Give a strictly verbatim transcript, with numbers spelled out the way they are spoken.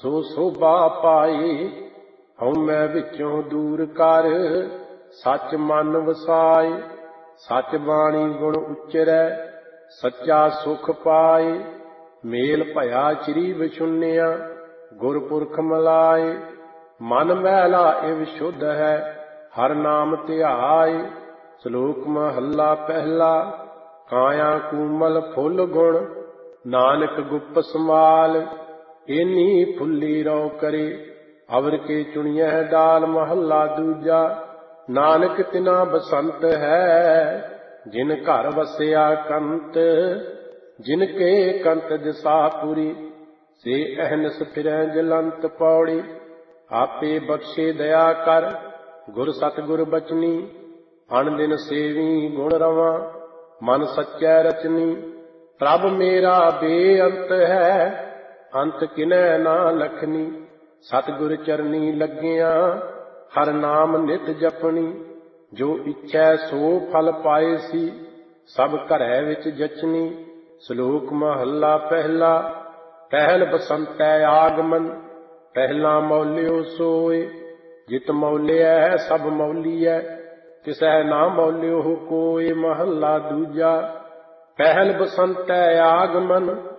ਸੋ ਸੋਭਾ ਪਾਈ। ਹਉਮੈ ਵਿੱਚੋਂ ਦੂਰ ਕਰ ਸੱਚ ਮਨ ਵਸਾਏ। ਸੱਚ ਬਾਣੀ ਗੁਣ ਉਚਰੈ ਸੱਚਾ ਸੁਖ ਪਾਏ। ਮੇਲ ਭਇਆ ਚਿਰੀ ਵਿਛੁੰਨਿਆ ਗੁਰਪੁਰਖ ਮਲਾਏ। ਮਨ ਮੈਲਾ ਇਵ ਸ਼ੁੱਧ ਹੈ ਹਰ ਨਾਮ ਧਿਆਏ। ਸ਼ਲੋਕ ਮਹੱਲਾ ਪਹਿਲਾ। ਕਾਇਆ ਕੂਮਲ ਫੁੱਲ ਗੁਣ ਨਾਨਕ ਗੁਪ ਸਮਾਲ। ਏਨੀ ਫੁੱਲੀ ਰੋ ਕਰੇ ਅਵਰ ਕੇ ਚੁਣੀਐ ਡਾਲ। ਮਹੱਲਾ ਦੂਜਾ। ਨਾਨਕ ਤਿਨਾ ਬਸੰਤ ਹੈ ਜਿਨ ਘਰ ਵਸਿਆ ਕੰਤ। ਜਿਨ ਕੇ ਕੰਤ ਦਿਸਾ ਪੁਰੀ ਸੇ ਅਹਨਸ ਫਿਰੈ ਜਲੰਤ। ਪੌੜੀ। ਆਪੇ ਬਖਸ਼ੇ ਦਇਆ ਕਰ ਗੁਰ ਸਤਿਗੁਰ ਬਚਨੀ। ਅਣ ਦਿਨ ਸੇਵੀ ਗੁਣ ਰਵਾਂ ਮਨ ਸੱਚੈ ਰਚਨੀ। ਪ੍ਰਭ ਮੇਰਾ ਬੇਅੰਤ ਹੈ ਅੰਤ ਕਿਨੈ ਨਾ ਲਖਨੀ। ਸਤਿਗੁਰ ਚਰਨੀ ਲੱਗਿਆ ਹਰ ਨਾਮ ਨਿਤ ਜਪਣੀ। ਜੋ ਇੱਛੈ ਸੋ ਫਲ ਪਾਏ ਸੀ ਸਭ ਘਰੈ ਵਿੱਚ ਜਚਨੀ। ਸ਼ਲੋਕ ਮਹੱਲਾ ਪਹਿਲਾ। ਪਹਿਲ ਬਸੰਤੈ ਆਗਮਨ ਪਹਿਲਾ ਮੌਲਿਓ ਸੋਏ। ਜਿਤ ਮੌਲਿਐ ਸਭ ਮੌਲੀਐ ਤਿਸੈ ਨਾ ਮੌਲਿਓ ਕੋਇ। ਮਹੱਲਾ ਦੂਜਾ। ਪਹਿਲ ਬਸੰਤੈ ਆਗਮਨ